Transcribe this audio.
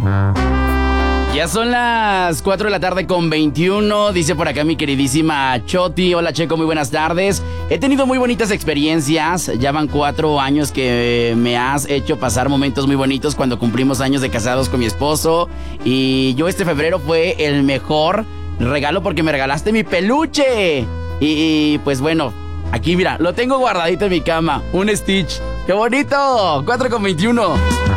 Ya son las 4 de la tarde con 21, dice por acá mi queridísima Choti. Hola Checo, muy buenas tardes. He tenido muy bonitas experiencias, ya van 4 años que me has hecho pasar momentos muy bonitos cuando cumplimos años de casados con mi esposo. Y yo este febrero fue el mejor regalo porque me regalaste mi peluche. Y pues bueno, aquí mira, lo tengo guardadito en mi cama, un Stitch. ¡Qué bonito! 4 con 21.